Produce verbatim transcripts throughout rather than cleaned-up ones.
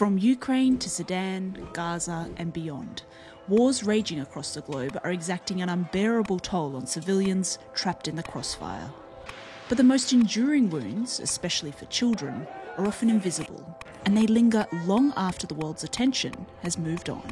From Ukraine to Sudan, Gaza and beyond, wars raging across the globe are exacting an unbearable toll on civilians trapped in the crossfire. But the most enduring wounds, especially for children, are often invisible, and they linger long after the world's attention has moved on.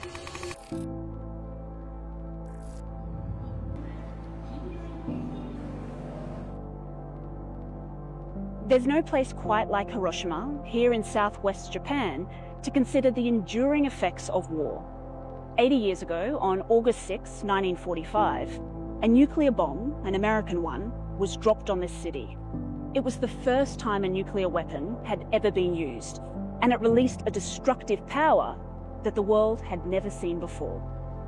There's no place quite like Hiroshima, here in southwest Japan, to consider the enduring effects of war. eighty years ago, on August sixth, nineteen forty-five, a nuclear bomb, an American one, was dropped on this city. It was the first time a nuclear weapon had ever been used, and it released a destructive power that the world had never seen before.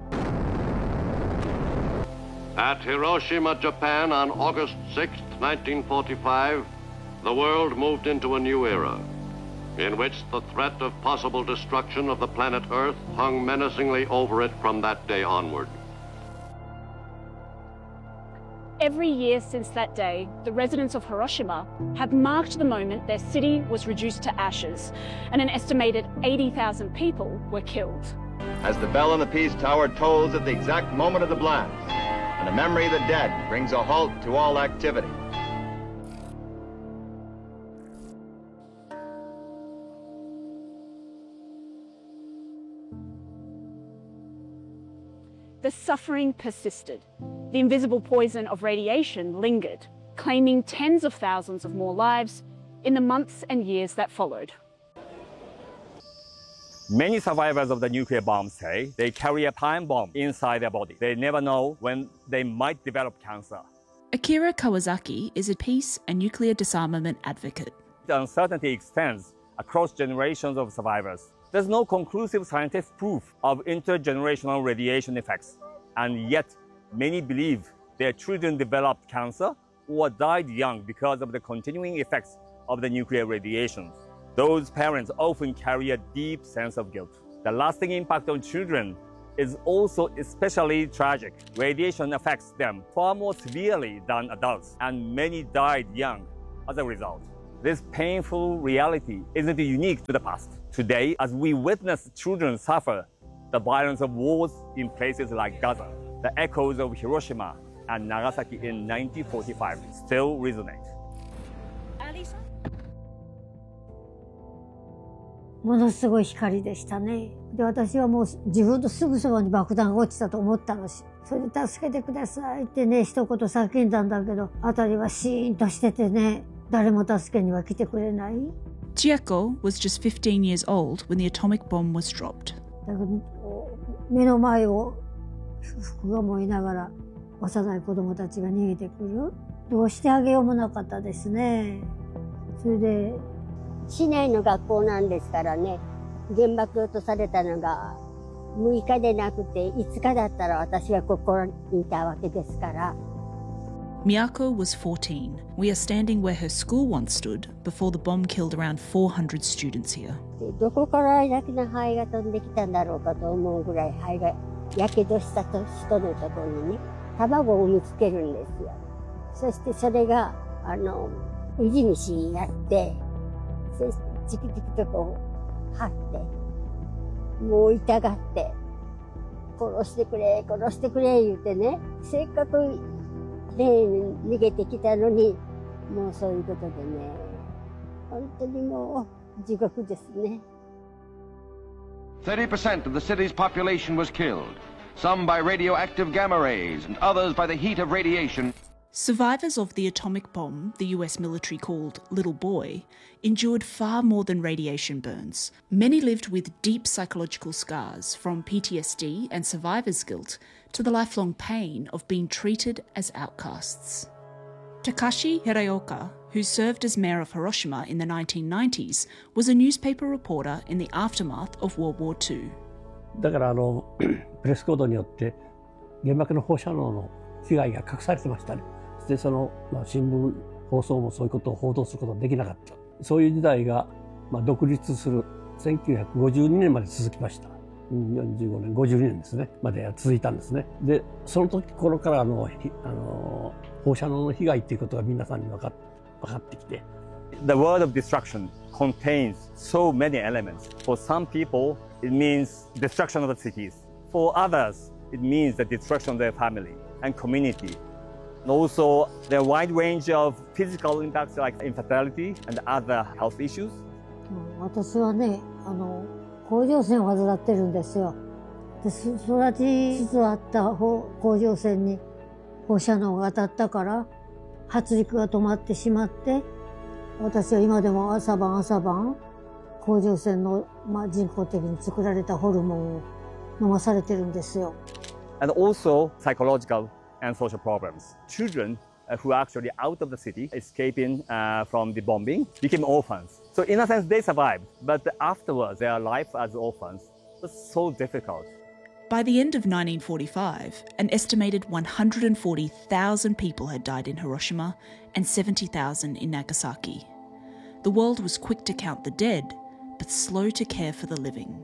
At Hiroshima, Japan, on August sixth, nineteen forty-five, the world moved into a new era, in which the threat of possible destruction of the planet Earth hung menacingly over it from that day onward. Every year since that day, the residents of Hiroshima have marked the moment their city was reduced to ashes, and an estimated eighty thousand people were killed. As the bell on the Peace Tower tolls at the exact moment of the blast, and the memory of the dead brings a halt to all activity. The suffering persisted. The invisible poison of radiation lingered, claiming tens of thousands of more lives in the months and years that followed. Many survivors of the nuclear bomb say they carry a time bomb inside their body. They never know when they might develop cancer. Akira Kawasaki is a peace and nuclear disarmament advocate. The uncertainty extends across generations of survivors. There's no conclusive scientific proof of intergenerational radiation effects, and yet many believe their children developed cancer or died young because of the continuing effects of the nuclear radiation. Those parents often carry a deep sense of guilt. The lasting impact on children is also especially tragic. Radiation affects them far more severely than adults, and many died young as a result. This painful reality isn't unique to the past. Today, as we witness children suffer the violence of wars in places like Gaza, the echoes of Hiroshima and Nagasaki in nineteen forty-five still resonate. ものすごい光でしたね。で、私はもう自分のすぐそばに爆弾が落ちたと思ったのし、それで助けてくださいってね、一言叫んだんだけど、辺りはシーンとしててね、誰も助けには来てくれない。 Chieko was just fifteen years old when the atomic bomb was dropped. だけど、目の前を服が燃えながら幼い子供たちが逃げてくる。どうしてあげようもなかったですね。それで、 市内の学校なんですからね、原爆落とされたのがむいかでなくていつかだったら私はここにいたわけですから。 Miyako was fourteen. We are standing where her school once stood before the bomb killed around four hundred students here. どこからあれだけの灰が飛んできたんだろうかと思うぐらい灰がやけどした人のところにね、卵を産みつけるんですよ。そしてそれがあのウジ虫になって、そしてチクチクとこう張って、もう痛がって殺してくれ殺してくれ言うてね、せっかく例に逃げてきたのに、もうそういうことでね、本当にもう地獄ですね。 thirty percent of the city's population was killed, some by radioactive gamma rays and others by the heat of radiation. Survivors of the atomic bomb, the U S military called Little Boy, endured far more than radiation burns. Many lived with deep psychological scars, from P T S D and survivor's guilt to the lifelong pain of being treated as outcasts. Takashi Hiraoka, who served as mayor of Hiroshima in the nineteen nineties, was a newspaper reporter in the aftermath of World War Two. だからあのプレスコードによって原爆の放射能の被害が隠されてましたね。でその、まあ、新聞放送もそういうことを報道することができなかった。そういう時代が、まあ、独立するせんきゅうひゃくごじゅうにねんまで続きました。よんじゅうごねんごじゅうにねんですねまで続いたんですね。でその時頃からあのあの放射能の被害っていうことが皆さんに分かっ分かってきて。 The word of destruction contains so many elements. For some people, it means destruction of the cities. For others, it means the destruction of their family and community. And also, there are a wide range of physical impacts like infertility and other health issues. 私はね、あの甲状腺を患ってるんですよ。で、育ちつつあった甲状腺に放射能が当たったから発育が止まってしまって、私は今でも朝晩朝晩甲状腺の、まあ、人工的に作られたホルモンを飲まされてるんですよ。 And also psychological and social problems. Children uh, who are actually out of the city, escaping uh, from the bombing, became orphans. So in a sense, they survived, but afterwards, their life as orphans was so difficult. By the end of nineteen forty-five, an estimated one hundred forty thousand people had died in Hiroshima and seventy thousand in Nagasaki. The world was quick to count the dead, but slow to care for the living.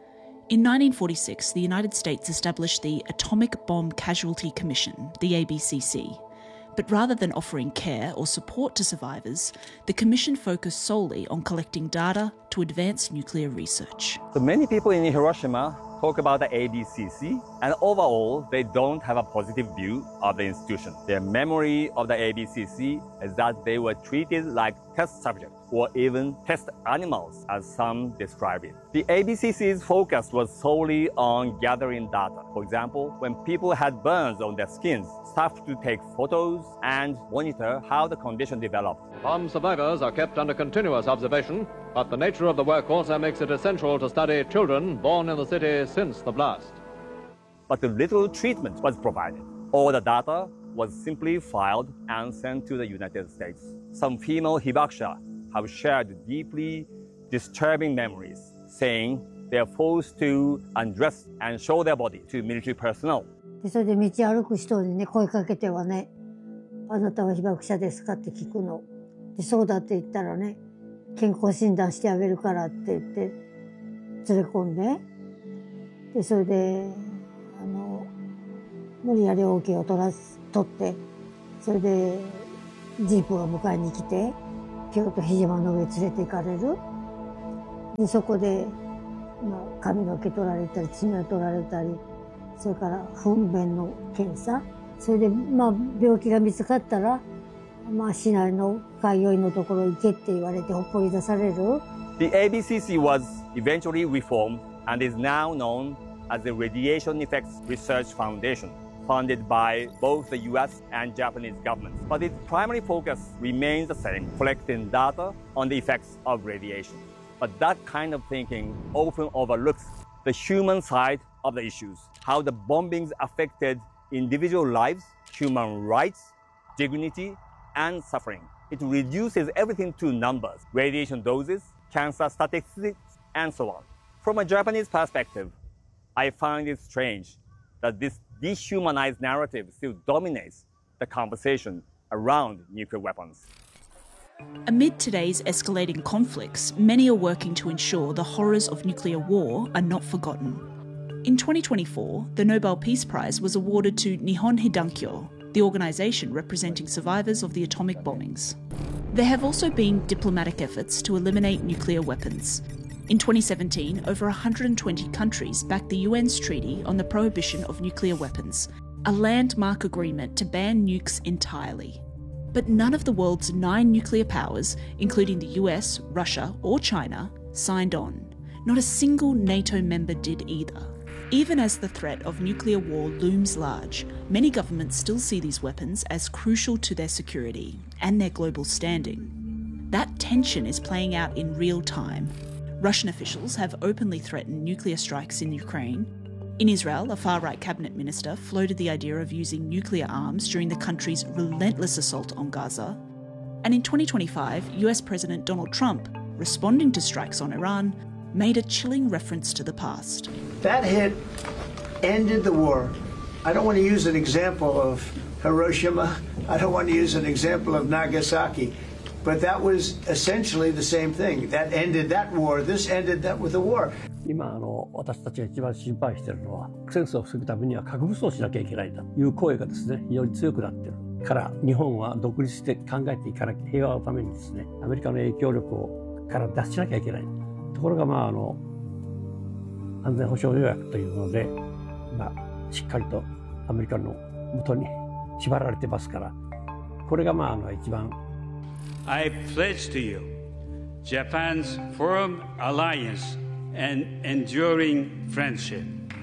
In nineteen forty-six, the United States established the Atomic Bomb Casualty Commission, the A B C C. But rather than offering care or support to survivors, the commission focused solely on collecting data to advance nuclear research. So many people in Hiroshima talk about the A B C C, and overall, they don't have a positive view of the institution. Their memory of the A B C C is that they were treated like test subjects or even test animals, as some describe it. The A B C C's focus was solely on gathering data. For example, when people had burns on their skins, staff to take photos and monitor how the condition developed. Bomb survivors are kept under continuous observation, but the nature of the work also makes it essential to study children born in the city since the blast. But little treatment was provided. All the data was simply filed and sent to the United States. Some female hibakusha have shared deeply disturbing memories, saying they are forced to undress and show their body to military personnel. で、それで道歩く人にね、声かけてはね、あなたは被爆者ですかって聞くの。で、そうだって言ったらね、健康診断してあげるからって言って連れ込んで、で、それで、あの、無理やり OK を取ら取って、それでジープが迎えに来て、京都日島の上連れて行かれる。で、そこで、まあ、髪の毛取られたり、爪を取られたり、それから糞便の検査。それで、まあ、病気が見つかったら、まあ、市内の開業医のところ行けって言われてほっぽり出される。 The A B C C was eventually reformed and is now known as the Radiation Effects Research Foundation, funded by both the U S and Japanese governments. But its primary focus remains the same, collecting data on the effects of radiation. But that kind of thinking often overlooks the human side of the issues, how the bombings affected individual lives, human rights, dignity, and suffering. It reduces everything to numbers, radiation doses, cancer statistics, and so on. From a Japanese perspective, I find it strange that this dehumanized narrative still dominates the conversation around nuclear weapons. Amid today's escalating conflicts, many are working to ensure the horrors of nuclear war are not forgotten. In twenty twenty-four, the Nobel Peace Prize was awarded to Nihon Hidankyo, the organisation representing survivors of the atomic bombings. There have also been diplomatic efforts to eliminate nuclear weapons. In twenty seventeen, over one hundred twenty countries backed the U N's Treaty on the Prohibition of Nuclear Weapons, a landmark agreement to ban nukes entirely. But none of the world's nine nuclear powers, including the U S, Russia or China, signed on. Not a single NATO member did either. Even as the threat of nuclear war looms large, many governments still see these weapons as crucial to their security and their global standing. That tension is playing out in real time. Russian officials have openly threatened nuclear strikes in Ukraine. In Israel, a far-right cabinet minister floated the idea of using nuclear arms during the country's relentless assault on Gaza. And in twenty twenty-five, U S President Donald Trump, responding to strikes on Iran, made a chilling reference to the past. That hit ended the war. I don't want to use an example of Hiroshima. I don't want to use an example of Nagasaki. But that was essentially the same thing. That ended that war. This ended that with the war. 今あの私たちが一番心配しているのは戦争を防ぐためには核武装しなきゃいけないんだという声がですね非常に強くなっているから日本は独立して考えていかなきゃ平和のためにですねアメリカの影響力をから脱しなきゃいけない。ところがまああの安全保障条約というので、まあ、しっかりとアメリカの元に縛られてますから、これがまああの一番。 I pledge to you Japan's firm alliance and enduring friendship.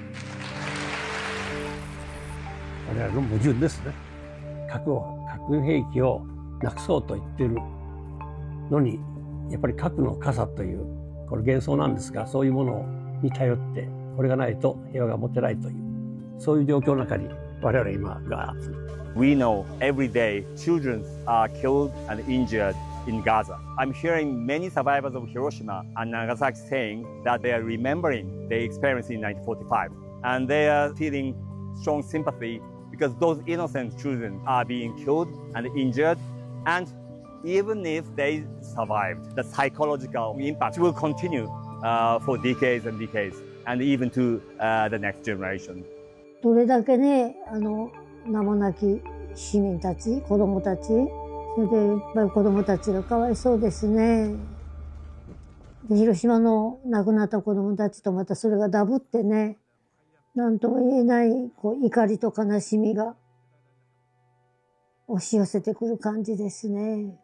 我々の矛盾ですね。核を核兵器をなくそうと言っているのに、やっぱり核の傘というこれ幻想なんですが、そういうものに頼ってこれがないと平和が持てないというそういう状況の中に我々今が。 We know every day children are killed and injured in Gaza. I'm hearing many survivors of Hiroshima and Nagasaki saying that they are remembering their experience in nineteen forty-five, and they are feeling strong sympathy because those innocent children are being killed and injured, and even if they survived, the psychological impact will continue uh, for decades and decades, and even to uh, the next generation. どれだけね、あの名もなき市民たち、子供たち、それでやっぱり子供たちがかわいそうですね。で、広島の亡くなった子供たちとまたそれがダブってね、なんとも言えないこう怒りと悲しみが押し寄せてくる感じですね。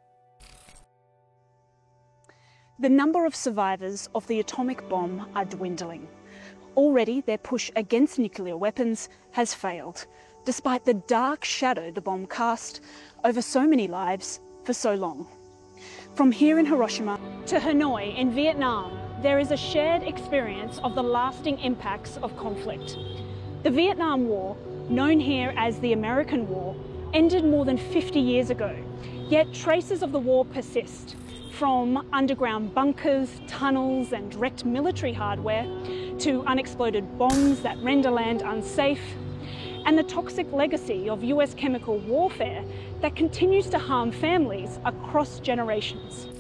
The number of survivors of the atomic bomb are dwindling. Already, their push against nuclear weapons has failed, despite the dark shadow the bomb cast over so many lives for so long. From here in Hiroshima to Hanoi in Vietnam, there is a shared experience of the lasting impacts of conflict. The Vietnam War, known here as the American War, ended more than fifty years ago, yet traces of the war persist. From underground bunkers, tunnels and wrecked military hardware to unexploded bombs that render land unsafe, and the toxic legacy of U S chemical warfare that continues to harm families across generations.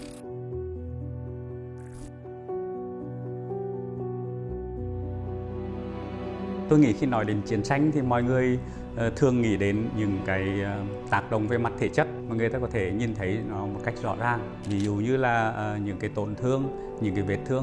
Tôi nghĩ khi nói đến chiến tranh thì mọi người uh, thường nghĩ đến những cái uh, tác động về mặt thể chất mà người ta có thể nhìn thấy nó một cách rõ ràng. Ví dụ như là uh, những cái tổn thương, những cái vết thương